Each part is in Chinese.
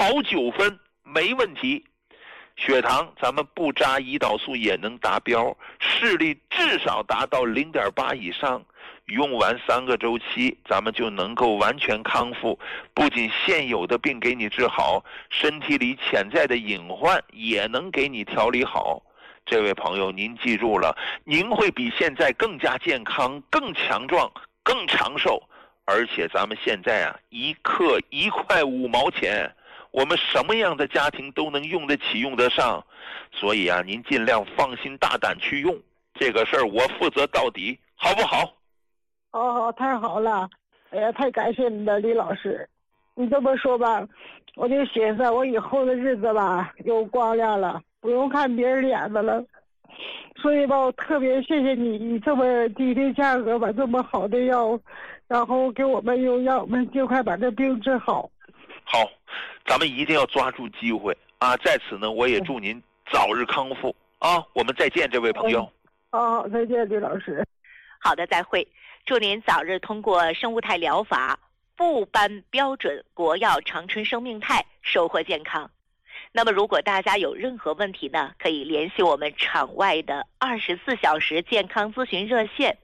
考9分没问题。血糖咱们不扎胰岛素也能达标，视力至少达到0.8以上，用完3个周期咱们就能够完全康复，不仅现有的病给你治好，身体里潜在的隐患也能给你调理好。这位朋友您记住了，您会比现在更加健康、更强壮、更长寿，而且咱们现在啊，1克1块5毛钱，我们什么样的家庭都能用得起用得上，所以啊您尽量放心大胆去用，这个事儿我负责到底，好不好？ 哦，太好了，哎呀，太感谢你了，李老师。你这么说吧，我就寻思我以后的日子吧有光亮了，不用看别人脸子了。所以吧，我特别谢谢你，以这么低的价格把这么好的药，然后给我们用，让我们尽快把这病治好。 好，咱们一定要抓住机会啊！在此呢，我也祝您早日康复啊！我们再见，这位朋友。 好，再见，李老师。 好的，再会。祝您早日通过生物态疗法部颁标准国药长春生命态，收获健康。那么如果大家有任何问题呢，可以联系我们场外的24小时健康咨询热线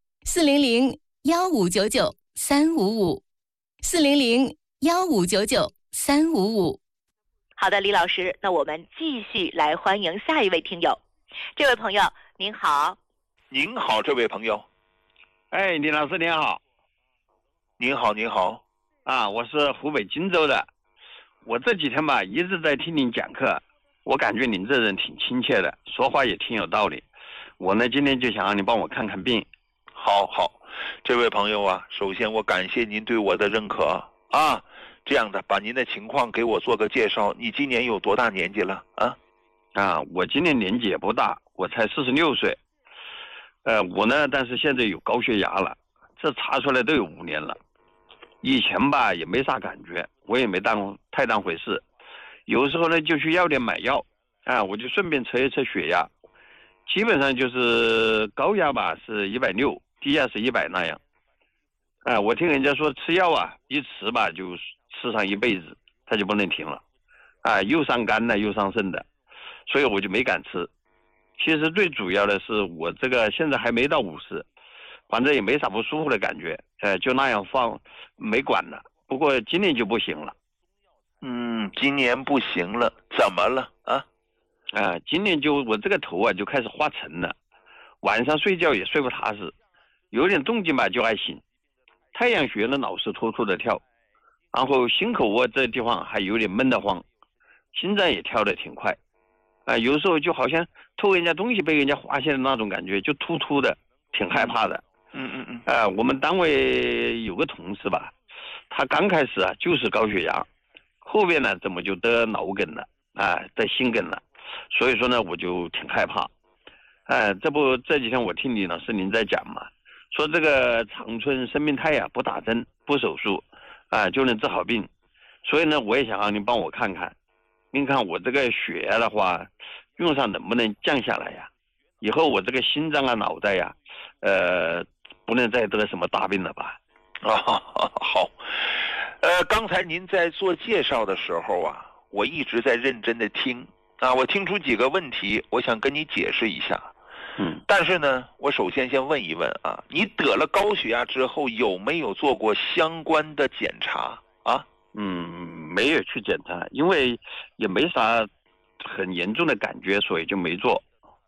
400-1599-355，400-1599-355。 好的，李老师，那我们继续来欢迎下一位听友。这位朋友您好。 您好，这位朋友。 哎，李老师您好。 您好，您好。 啊，我是湖北荆州的。我这几天吧一直在听您讲课，我感觉您这人挺亲切的，说话也挺有道理。我呢今天就想让你帮我看看病。 好，这位朋友啊，首先我感谢您对我的认可啊。这样的，把您的情况给我做个介绍。你今年有多大年纪了啊？ 我今年年纪也不大，我才46岁。我呢，但是现在有高血压了，这查出来都有5年了。以前吧也没啥感觉，我也没太当回事。有时候呢就去药店买药，我就顺便测一测血压，基本上就是高压吧是160，低压是100那样。我听人家说吃药啊，一吃吧就吃上一辈子，他就不能停了，又伤肝的又伤肾的，所以我就没敢吃。其实最主要的是我这个现在还没到50，反正也没啥不舒服的感觉，就那样放没管了。不过今年就不行了。 今年不行了，怎么了啊？ 今年就我这个头啊就开始发沉了，晚上睡觉也睡不踏实，有点动静吧就爱醒，太阳穴呢老是突突的跳，然后心口窝这地方还有点闷得慌，心脏也跳得挺快。有时候就好像偷人家东西被人家发现的那种感觉，就突突的，挺害怕的。我们单位有个同事吧，他刚开始就是高血压，后边呢怎么就得脑梗了得心梗了，所以说呢我就挺害怕。这几天我听李老师您在讲嘛，说这个长春生命态不打针不手术就能治好病，所以呢我也想让您帮我看看，您看我这个血压的话用上能不能降下来呀？以后我这个心脏脑袋呀不能再得什么大病了吧？ 好。刚才您在做介绍的时候我一直在认真的听我听出几个问题，我想跟你解释一下。但是呢，我首先先问一问你得了高血压之后有没有做过相关的检查没有去检查，因为也没啥很严重的感觉，所以就没做。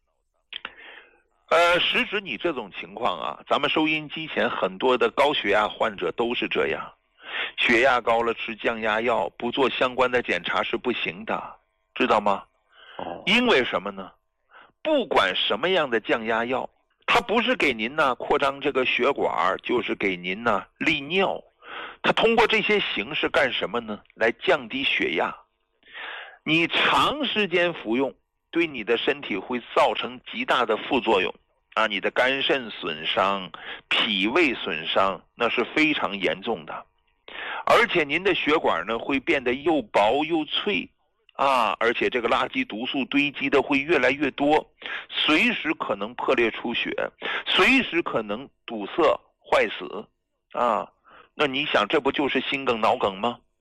实指你这种情况咱们收音机前很多的高血压患者都是这样，血压高了吃降压药，不做相关的检查是不行的，知道吗？因为什么呢？不管什么样的降压药，它不是给您扩张这个血管，就是给您利尿。它通过这些形式干什么呢？来降低血压。你长时间服用，对你的身体会造成极大的副作用你的肝肾损伤、脾胃损伤，那是非常严重的。而且您的血管呢会变得又薄又脆而且这个垃圾毒素堆积的会越来越多，随时可能破裂出血，随时可能堵塞坏死那你想这不就是心梗脑梗吗？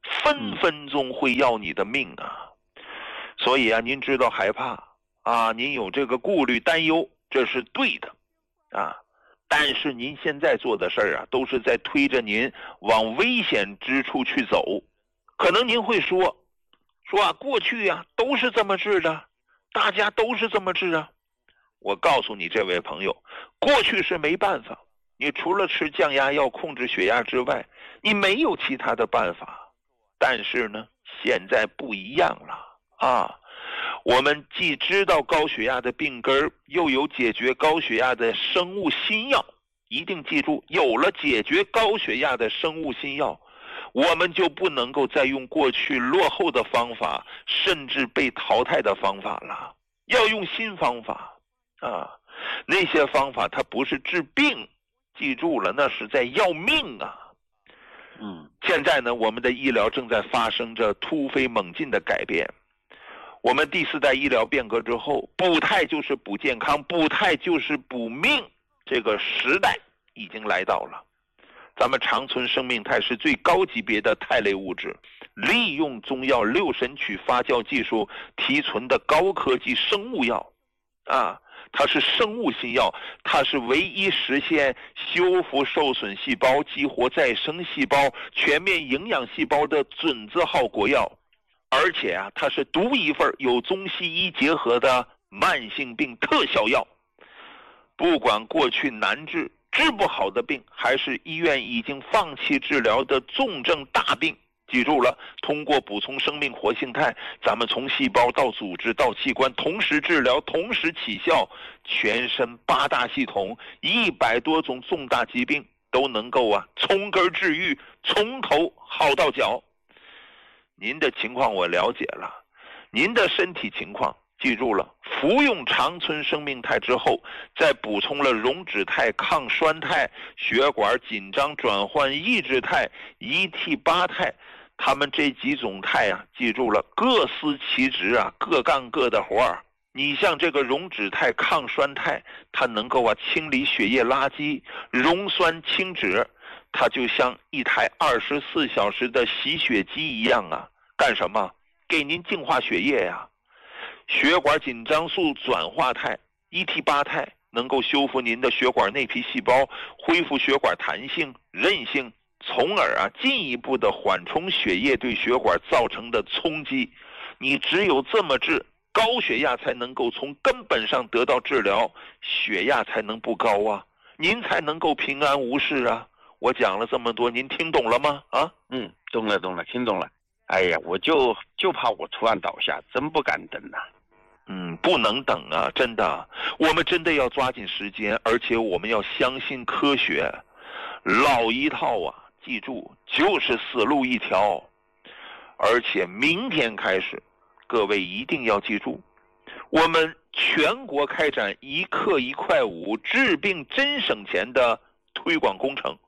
分分钟会要你的命啊。所以啊，您知道害怕啊，您有这个顾虑担忧，这是对的啊。但是您现在做的事儿啊，都是在推着您往危险之处去走。可能您会说啊，过去啊都是这么治的，大家都是这么治啊。我告诉你这位朋友，过去是没办法，你除了吃降压药控制血压之外，你没有其他的办法。但是呢，现在不一样了啊！我们既知道高血压的病根，又有解决高血压的生物新药。一定记住，有了解决高血压的生物新药，我们就不能够再用过去落后的方法，甚至被淘汰的方法了，要用新方法啊！那些方法它不是治病，记住了，那是在要命啊！现在呢，我们的医疗正在发生着突飞猛进的改变。我们第4代医疗变革之后，补胎就是补健康，补胎就是补命，这个时代已经来到了。咱们长存生命肽是最高级别的肽类物质，利用中药6神曲发酵技术提纯的高科技生物药啊。它是生物新药，它是唯一实现修复受损细胞、激活再生细胞、全面营养细胞的准字号国药。而且啊，它是独一份有中西医结合的慢性病特效药。不管过去难治不好的病，还是医院已经放弃治疗的重症大病，记住了，通过补充生命活性肽，咱们从细胞到组织到器官同时治疗，同时起效，全身8大系统100多种重大疾病都能够从根治愈，从头好到脚。您的情况我了解了，您的身体情况记住了，服用长存生命肽之后，再补充了溶脂肽、抗栓肽、血管紧张转换抑制肽、1T8肽，他们这几种肽记住了，各司其职各干各的活儿。你像这个溶脂肽、抗栓肽，它能够清理血液垃圾，溶酸清脂，它就像一台24小时的洗血机一样干什么？给您净化血液呀。血管紧张素转化肽 1T8肽能够修复您的血管内皮细胞，恢复血管弹性、韧性，从而进一步的缓冲血液对血管造成的冲击。你只有这么治，高血压才能够从根本上得到治疗，血压才能不高您才能够平安无事我讲了这么多，您听懂了吗？ 懂了，听懂了。哎呀，我就怕我突然倒下，真不敢等不能等真的，我们真的要抓紧时间，而且我们要相信科学。老一套记住，就是死路一条。而且明天开始，各位一定要记住，我们全国开展1克1块5治病真省钱的推广工程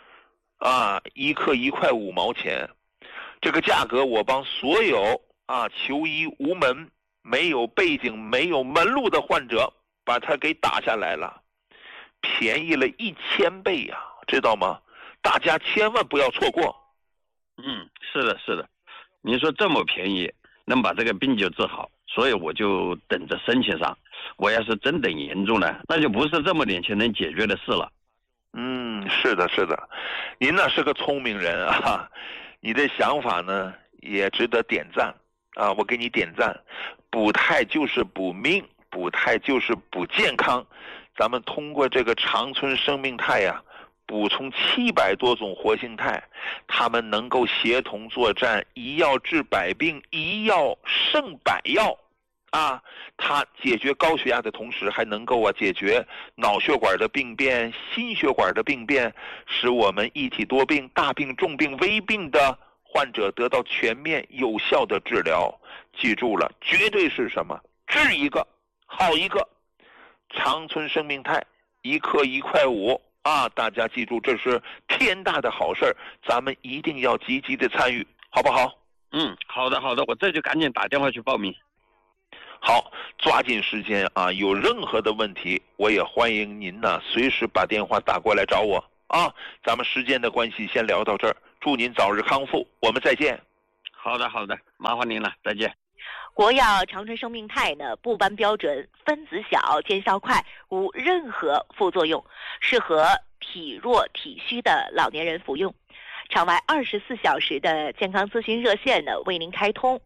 1克1块5毛钱，这个价格我帮所有求医无门、没有背景、没有门路的患者把它给打下来了，便宜了1000倍知道吗？大家千万不要错过。 是的，您说这么便宜能把这个病就治好，所以我就等着申请上。我要是真等严重了，那就不是这么点钱能解决的事了。 是的，您是个聪明人你的想法呢也值得点赞我给你点赞。补胎就是补命，补胎就是补健康。咱们通过这个长存生命肽补充700多种活性肽，它们能够协同作战，一药治百病，一药胜百药它解决高血压的同时，还能够解决脑血管的病变、心血管的病变，使我们一体多病、大病、重病、危病的患者得到全面有效的治疗。记住了，绝对是什么？治一个好一个。长存生命肽1克1块5大家记住，这是天大的好事，咱们一定要积极的参与，好不好？ 好的，我这就赶紧打电话去报名。 好，抓紧时间有任何的问题，我也欢迎您随时把电话打过来找我咱们时间的关系先聊到这儿，祝您早日康复，我们再见。 好的，麻烦您了，再见。 国药长春生命肽呢，不斑标准，分子小，见效快，无任何副作用，适合体弱体虚的老年人服用。场外24小时的健康咨询热线呢，为您开通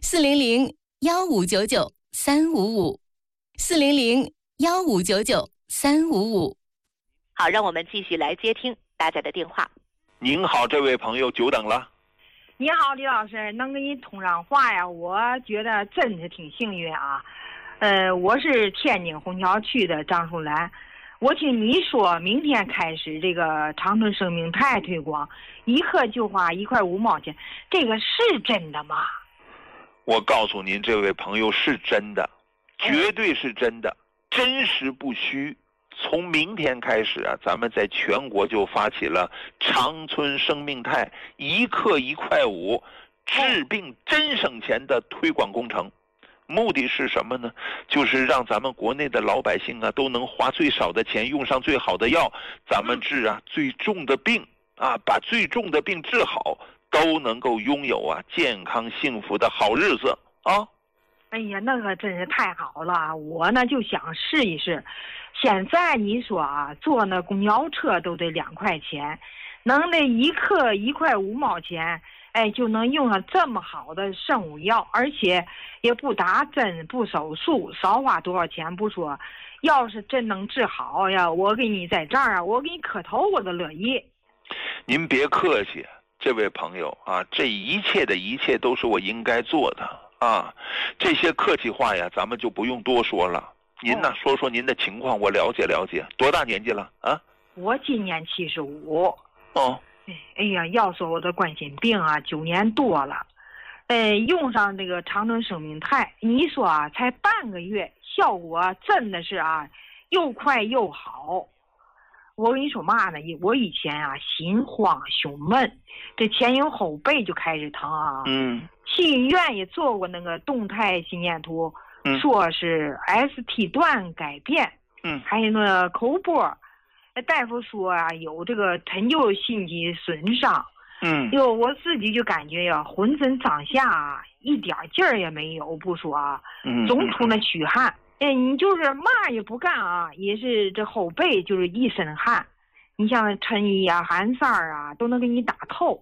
400-1599-355，400-1599-355。 好，让我们继续来接听大家的电话。 您好，这位朋友，久等了。 你好，李老师，能跟你通上话呀？我觉得真是挺幸运啊。我是天津虹桥区的张淑兰。我听你说明天开始这个长春生命肽推广，1克就花1块5毛钱，这个是真的吗？ 我告诉您，这位朋友是真的，绝对是真的，真实不虚。从明天开始啊，咱们在全国就发起了长春生命肽1克1块5治病真省钱的推广工程。目的是什么呢？就是让咱们国内的老百姓啊，都能花最少的钱，用上最好的药，咱们治啊最重的病啊，把最重的病治好，都能够拥有啊健康幸福的好日子啊。 哎呀，那个真是太好了，我呢就想试一试。现在你说啊，坐那公交车都得2块钱，能那1克1块5毛钱，哎，就能用上这么好的生物药，而且也不打针不手术，少花多少钱不说，要是真能治好呀，我给你在这儿啊，我给你磕头我都乐意。 您别客气，这位朋友啊，这一切的一切都是我应该做的啊，这些客气话呀，咱们就不用多说了。您呢，说说您的情况，我了解了解。多大年纪了啊？ 我今年75。 哦。 哎呀，要说我的冠心病啊，9年多了。用上这个长春生命肽，你说啊，才半个月，效果真的是啊，又快又好。我跟你说嘛呢，我以前啊心慌胸闷，这前胸后背就开始疼啊。去医院也做过那个动态心电图。说是 ST 段改变，还有那口波，大夫说啊有这个陈旧心肌损伤，我自己就感觉呀浑身上下啊一点劲儿也没有，不说啊，总出那虚汗，你就是嘛也不干啊，也是这后背就是一身汗，你像衬衣啊汗衫啊都能给你打透。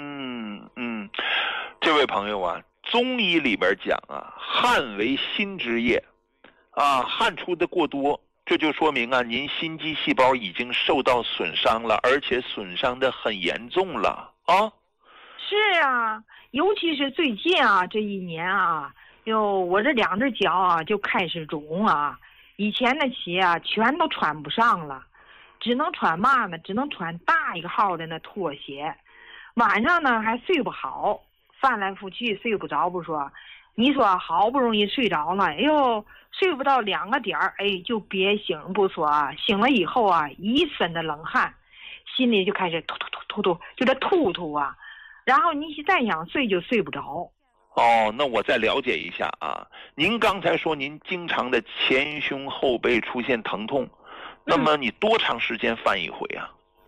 这位朋友啊，中医里边讲啊，汗为心之液，啊，汗出的过多，这就说明啊，您心肌细胞已经受到损伤了，而且损伤的很严重了啊。 是啊，尤其是最近啊，这1年啊，我这2只脚啊就开始肿啊，以前的鞋啊全都穿不上了，只能穿嘛呢？只能穿大一个号的那拖鞋，晚上呢还睡不好。翻来覆去睡不着不说，你说好不容易睡着了，睡不到2个点儿，就别醒不说，醒了以后啊，一身的冷汗，心里就开始突，就这突啊，然后你再想睡就睡不着。 哦，那我再了解一下啊，您刚才说您经常的前胸后背出现疼痛，那么你多长时间犯一回啊？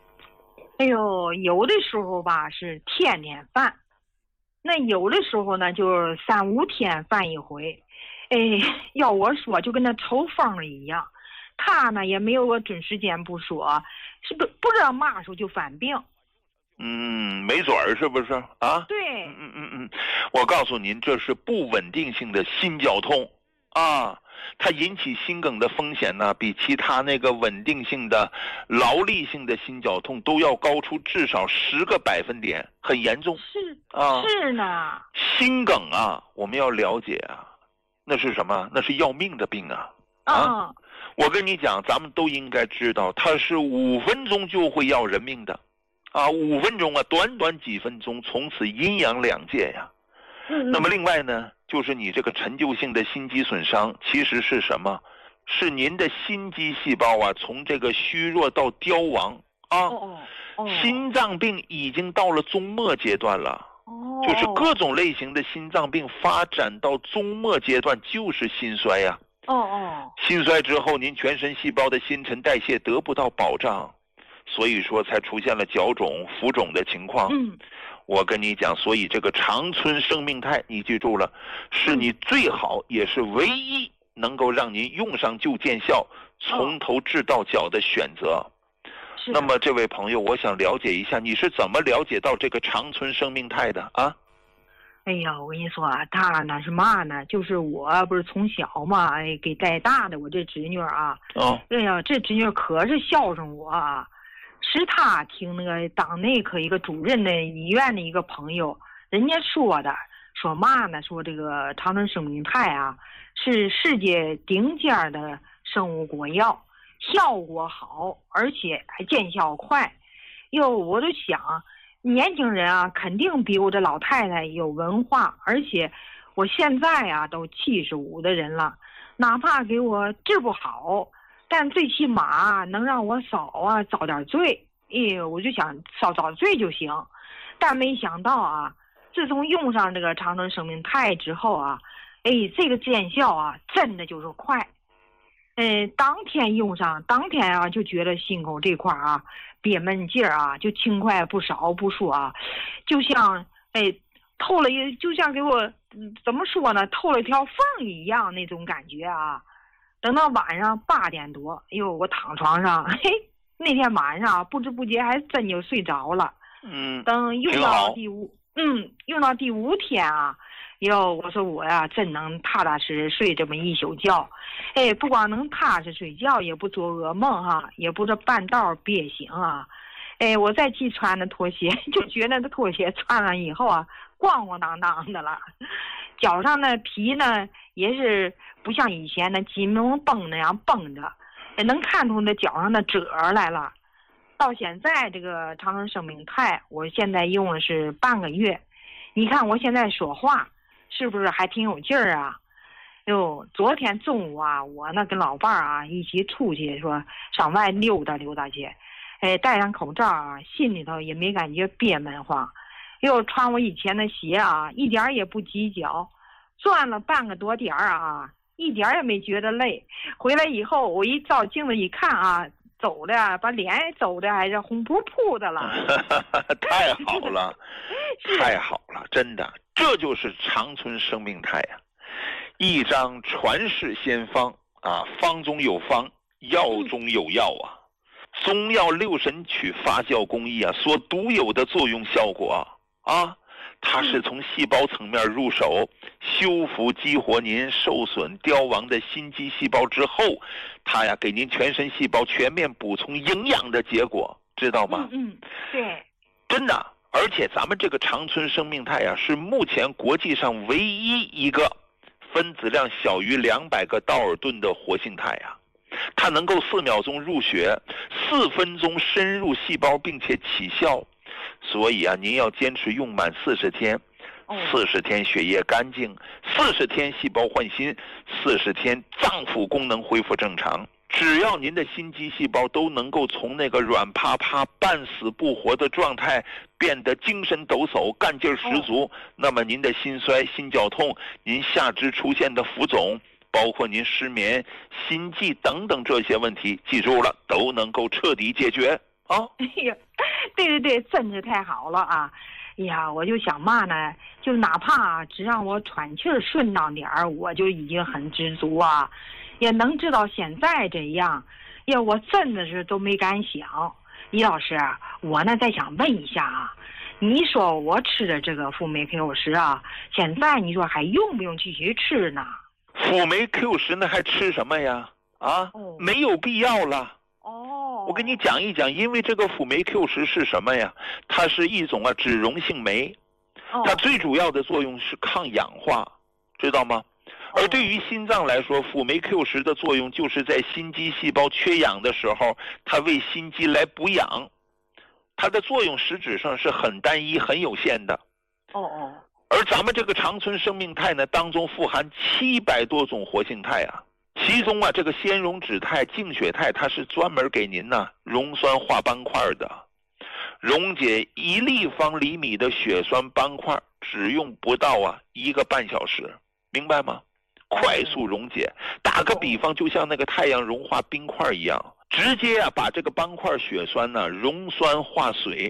有的时候吧是天天犯。那有的时候呢，就是3、5天犯一回，要我说就跟那抽风了一样。他呢也没有个准时间不说，是不知道嘛时候就犯病。 没准儿是不是啊？ 对。 我告诉您，这是不稳定性的心绞痛啊，它引起心梗的风险呢，比其他那个稳定性的、劳力性的心绞痛都要高出至少10个百分点，很严重。 是呢。 心梗啊，我们要了解啊，那是什么？那是要命的病啊！我跟你讲，咱们都应该知道，它是5分钟就会要人命的啊，5分钟啊，短短几分钟，从此阴阳两界呀。那么另外呢，就是你这个陈旧性的心肌损伤，其实是什么？是您的心肌细胞啊，从这个虚弱到凋亡啊。心脏病已经到了终末阶段了。就是各种类型的心脏病发展到终末阶段，就是心衰呀。心衰之后，您全身细胞的新陈代谢得不到保障，所以说才出现了脚肿、浮肿的情况。 我跟你讲，所以这个长春生命肽，你记住了，是你最好也是唯一能够让您用上就见效，从头治到脚的选择。那么这位朋友，我想了解一下，你是怎么了解到这个长春生命肽的啊？ 哎呀，我跟你说啊，他呢是嘛呢？就是我不是从小嘛，哎，给带大的我这侄女啊。哎呀，这侄女可是孝顺我啊。是他听那个当内科一个主任的医院的一个朋友，人家说的，说嘛呢？说这个长春生命肽啊，是世界顶尖的生物国药，效果好，而且还见效快。哟，我就想，年轻人啊，肯定比我这老太太有文化，而且我现在啊都75的人了，哪怕给我治不好，但最起码能让我遭点罪，我就想遭罪就行。但没想到啊，自从用上这个长春生命肽之后啊，这个见效啊，真的就是快。当天用上，当天啊就觉得心口这块啊憋闷劲儿啊就轻快不少不说啊，就像透了就像给我怎么说呢，透了一条缝一样那种感觉啊。等到晚上8点多，我躺床上，那天晚上不知不觉还真就睡着了。等用到第5天啊，我说我呀真能踏踏实实睡这么一宿觉，不光能踏实睡觉，也不做噩梦哈，也不这半道憋醒啊。我再去穿的拖鞋，就觉得那拖鞋穿上以后啊，咣咣当当的了，脚上的皮呢也是不像以前的紧绷绷那样绷着，能看出那脚上的褶来了。到现在这个长春生命肽，我现在用的是半个月，你看我现在说话是不是还挺有劲儿啊？昨天中午啊，我呢跟老伴儿啊一起出去说上外溜达溜达去，戴上口罩啊，心里头也没感觉憋闷慌。穿我以前的鞋啊，一点也不挤脚，转了半个多点啊，一点也没觉得累。回来以后，我一照镜子一看啊，走的把脸走的还是红扑扑的了。 太好了，太好了，真的，这就是长春生命肽啊！一张传世仙方啊，方中有方，药中有药啊！中药6神曲发酵工艺啊，所独有的作用效果啊，它是从细胞层面入手，修复激活您受损凋亡的心肌细胞之后，它呀给您全身细胞全面补充营养的结果，知道吗？ 对， 真的。而且咱们这个长春生命肽啊，是目前国际上唯一一个分子量小于200个道尔顿的活性肽啊。它能够4秒钟入血，4分钟深入细胞并且起效，所以啊，您要坚持用满40天，40天血液干净，40天细胞换新，40天脏腑功能恢复正常。只要您的心肌细胞都能够从那个软趴趴、半死不活的状态变得精神抖擞、干劲十足，那么您的心衰、心绞痛，您下肢出现的浮肿，包括您失眠、心悸等等这些问题，记住了，都能够彻底解决啊！ 对，真是太好了啊！我就想嘛呢，就哪怕只让我喘气儿顺当点儿，我就已经很知足啊。也能知道现在这样，我真的是都没敢想。李老师，我呢再想问一下啊，你说我吃的这个辅酶 Q10啊，现在你说还用不用继续吃呢？ 辅酶 Q10那还吃什么呀？没有必要了。我跟你讲一讲，因为这个辅酶 Q10是什么呀？它是一种脂溶性酶，它最主要的作用是抗氧化，知道吗？而对于心脏来说，辅酶 Q10的作用就是在心肌细胞缺氧的时候，它为心肌来补氧，它的作用实质上是很单一、很有限的。而咱们这个长春生命肽呢，当中富含700多种活性肽啊，其中啊这个纤溶脂肽、净血肽，它是专门给您呢溶酸化斑块的，溶解1立方厘米的血栓斑块只用不到1个半小时，明白吗？快速溶解，打个比方，就像那个太阳融化冰块一样，直接把这个斑块血栓呢溶酸化水，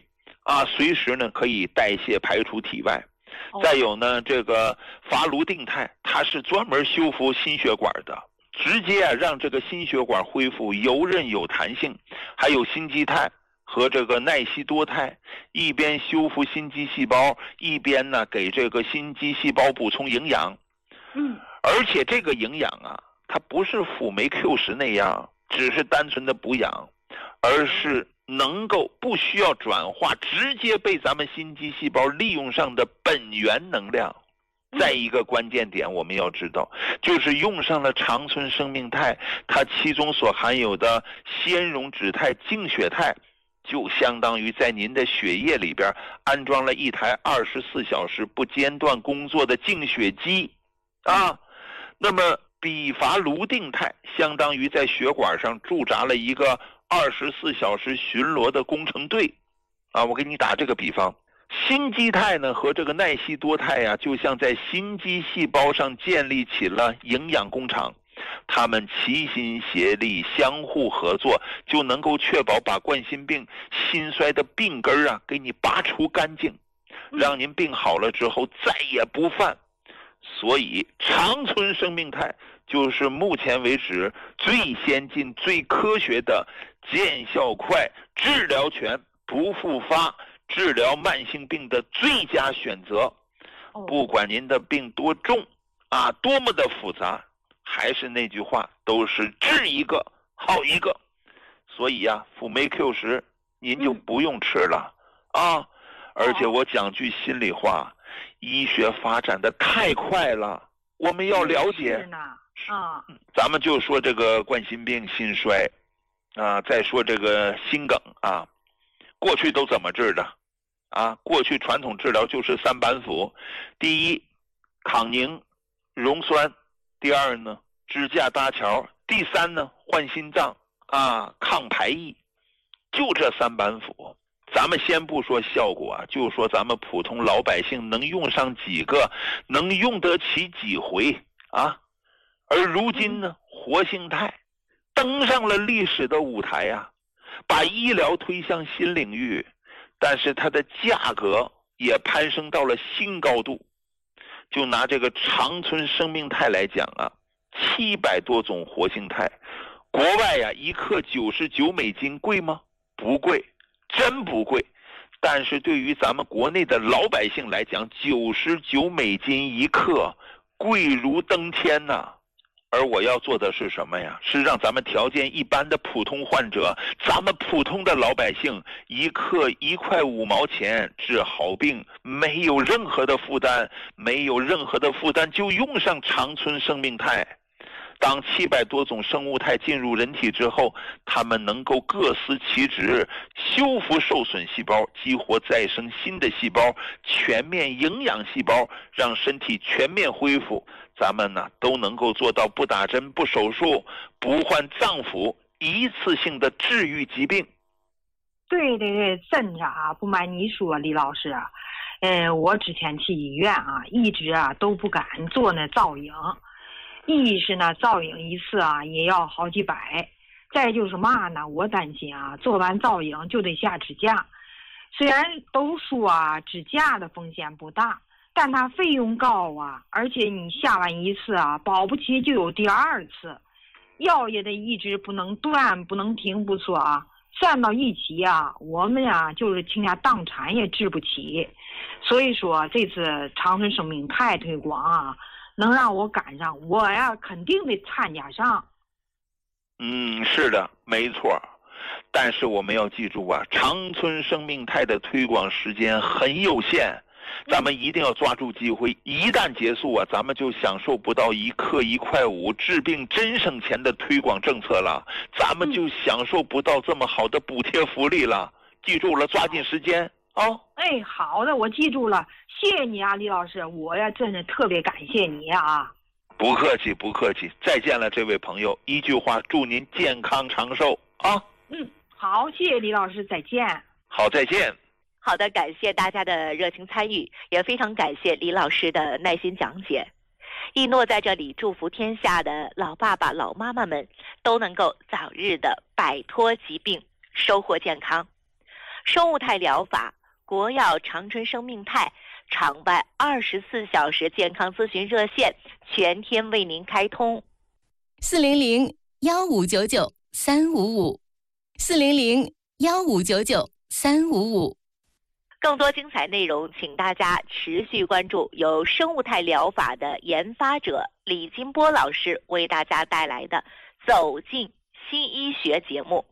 啊，随时呢可以代谢排出体外。再有呢，这个伐卢定肽，它是专门修复心血管的，直接让这个心血管恢复油韧有弹性。还有心肌肽和这个耐西多肽，一边修复心肌细胞，一边呢给这个心肌细胞补充营养。而且这个营养啊，它不是辅酶 Q10那样只是单纯的补养，而是能够不需要转化，直接被咱们心肌细胞利用上的本源能量。再一个关键点我们要知道，就是用上了长春生命肽，它其中所含有的纤溶脂肽、净血肽，就相当于在您的血液里边安装了一台24小时不间断工作的净血机啊。那么比伐卢定肽相当于在血管上驻扎了一个24小时巡逻的工程队啊。我给你打这个比方，心肌肽呢和这个耐西多肽呀，就像在心肌细胞上建立起了营养工厂，他们齐心协力相互合作，就能够确保把冠心病心衰的病根啊给你拔除干净，让您病好了之后再也不犯。所以长春生命肽就是目前为止最先进最科学的见效快、治疗全、不复发治疗慢性病的最佳选择。不管您的病多重啊，多么的复杂，还是那句话，都是治一个好一个。所以啊，辅酶 Q10您就不用吃了啊。而且我讲句心里话，医学发展的太快了，我们要了解。咱们就说这个冠心病、心衰啊，再说这个心梗啊，过去都怎么治的啊？过去传统治疗就是3板斧：第一，抗凝溶栓；第二呢，支架搭桥；第三呢，换心脏啊，抗排异。就这3板斧。咱们先不说效果啊，就说咱们普通老百姓能用上几个，能用得起几回啊？而如今呢，活性肽登上了历史的舞台啊，把医疗推向新领域，但是它的价格也攀升到了新高度。就拿这个长春生命肽来讲啊，700多种活性肽，国外呀1克99美金，贵吗？不贵。真不贵，但是对于咱们国内的老百姓来讲，99美金1克，贵如登天呐。而我要做的是什么呀？是让咱们条件一般的普通患者，咱们普通的老百姓，1克1块5毛钱治好病，没有任何的负担，没有任何的负担就用上长春生命肽。当700多种生物肽进入人体之后，它们能够各司其职，修复受损细胞，激活再生新的细胞，全面营养细胞，让身体全面恢复。咱们呢都能够做到不打针、不手术、不换脏腑，一次性的治愈疾病。 对，真的啊，不瞒你说，李老师啊，我之前去医院啊，一直啊都不敢做那造影。一是呢，造影一次啊也要好几百，再就是嘛呢，我担心啊，做完造影就得下支架。虽然都说啊，支架的风险不大，但它费用高啊，而且你下完一次啊，保不齐就有第2次，药也得一直不能断，不能停不说啊，算到一起啊，我们呀就是倾家荡产也治不起。所以说这次长春生命肽推广啊，能让我赶上，我呀肯定得参加上。 是的，没错。但是我们要记住啊，长春生命肽的推广时间很有限，咱们一定要抓住机会。一旦结束啊，咱们就享受不到1克1块5治病真省钱的推广政策了，咱们就享受不到这么好的补贴福利了。记住了，抓紧时间哦。 好的，我记住了，谢谢你啊，李老师，我呀真是特别感谢你啊。 不客气，不客气，再见了，这位朋友。一句话，祝您健康长寿啊。 好，谢谢李老师，再见。 好，再见。 好的，感谢大家的热情参与，也非常感谢李老师的耐心讲解。一诺在这里祝福天下的老爸爸、老妈妈们都能够早日的摆脱疾病，收获健康。生物肽疗法国药长春生命泰场外24小时健康咨询热线全天为您开通 ，400-1599-355，400-1599-355。 更多精彩内容，请大家持续关注由生物态疗法的研发者李金波老师为大家带来的《走进新医学》节目。